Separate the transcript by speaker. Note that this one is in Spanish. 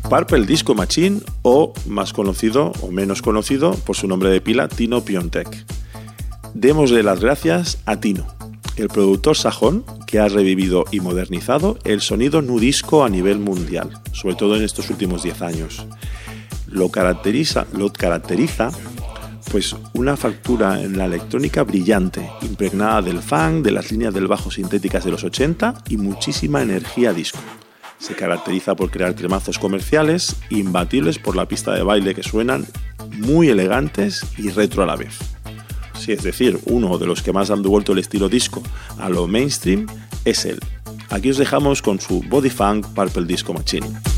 Speaker 1: Purple Disco Machine, o más conocido o menos conocido por su nombre de pila, Tino Piontek. Démosle las gracias a Tino, el productor sajón que ha revivido y modernizado el sonido nu disco a nivel mundial, sobre todo en estos últimos 10 años. Lo caracteriza pues una factura en la electrónica brillante, impregnada del funk, de las líneas del bajo sintéticas de los 80 y muchísima energía disco. Se caracteriza por crear temazos comerciales imbatibles por la pista de baile que suenan muy elegantes y retro a la vez. Sí, es decir, uno de los que más han devuelto el estilo disco a lo mainstream es él. Aquí os dejamos con su Body Funk Purple Disco Machine.